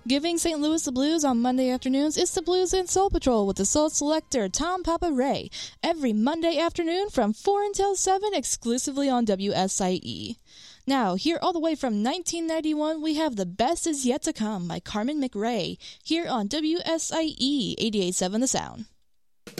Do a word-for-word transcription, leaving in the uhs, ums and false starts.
Giving Saint Louis the blues on Monday afternoons is the Blues and Soul Patrol with the Soul Selector Tom Papa Ray every Monday afternoon from four until seven exclusively on W S I E. Now, here all the way from nineteen ninety-one, we have The Best Is Yet to Come by Carmen McRae here on W S I E eighty-eight point seven The Sound.